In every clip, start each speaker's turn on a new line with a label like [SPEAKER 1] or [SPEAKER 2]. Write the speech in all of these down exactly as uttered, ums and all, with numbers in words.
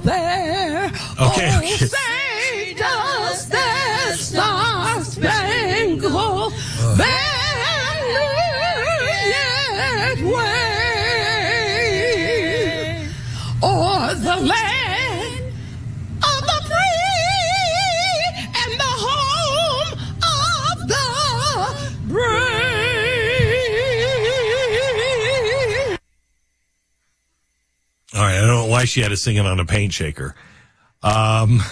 [SPEAKER 1] there.
[SPEAKER 2] Okay,
[SPEAKER 1] Oh,
[SPEAKER 2] okay.
[SPEAKER 1] say does that star-spangled banner yet wave o'er the land of the free and the home of the brave?
[SPEAKER 2] All right, I don't know why she had to sing it on a paint shaker. Um,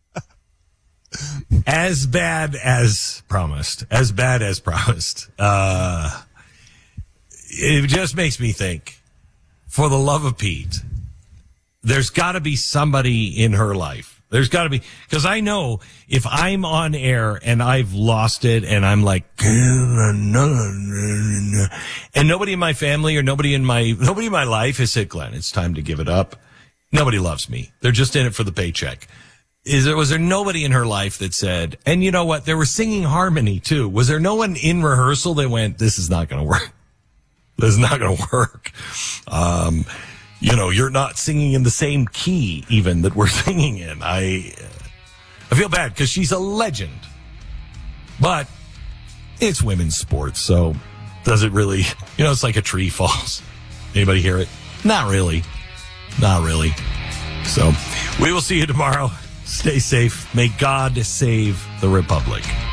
[SPEAKER 2] as bad as promised. As bad as promised. Uh, it just makes me think, for the love of Pete, there's got to be somebody in her life. There's got to be, because I know if I'm on air and I've lost it and I'm like, and nobody in my family or nobody in my, nobody in my life has said, Glenn, it's time to give it up. Nobody loves me. They're just in it for the paycheck. Is there, was there nobody in her life that said, and you know what? They were singing harmony too. Was there no one in rehearsal that went, this is not going to work. This is not going to work. Um, You know, you're not singing in the same key even that we're singing in. I I feel bad because she's a legend. But it's women's sports, so does it really, you know, it's like a tree falls. Anybody hear it? Not really. Not really. So we will see you tomorrow. Stay safe. May God save the Republic.